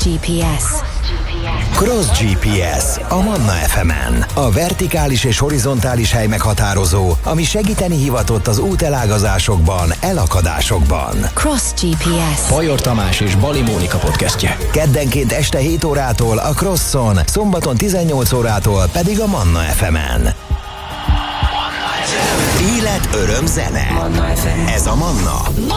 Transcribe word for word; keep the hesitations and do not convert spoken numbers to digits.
gé pé es. Cross gé pé es a Manna ef emen. A vertikális és horizontális hely meghatározó, ami segíteni hivatott az útelágazásokban, elakadásokban. Cross gé pé es. Bajor Tamás és Bali Mónika podcastje. Keddenként este hét órától a Crosson, szombaton tizennyolc órától pedig a Manna ef emen. Élet, öröm, zene. Ez a Manna.